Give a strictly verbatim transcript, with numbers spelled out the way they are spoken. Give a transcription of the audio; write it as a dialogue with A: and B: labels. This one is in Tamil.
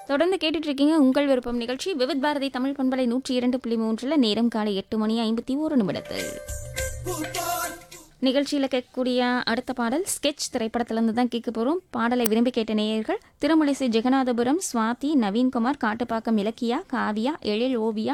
A: தொடர்ந்து கேட்டுட்டு இருக்கீங்க உங்கள் விருப்பம் நிகழ்ச்சி விவித் பாரதி தமிழ் பண்பலை நூற்றி இரண்டு புள்ளி மூன்றில் நேரம் காலை எட்டு மணி ஐம்பத்தி ஒரு நிமிடத்தில் நிகழ்ச்சியில் கேட்கக்கூடிய அடுத்த பாடல் ஸ்கெட்ச் திரைப்படத்திலிருந்து தான் கேட்க போகிறோம். பாடலை விரும்பி கேட்ட நேயர்கள் திருமலிசை ஜெகநாதபுரம், சுவாதி, நவீன்குமார், காட்டுப்பாக்கம் இலக்கியா, காவியா, எழில் ஓவியா,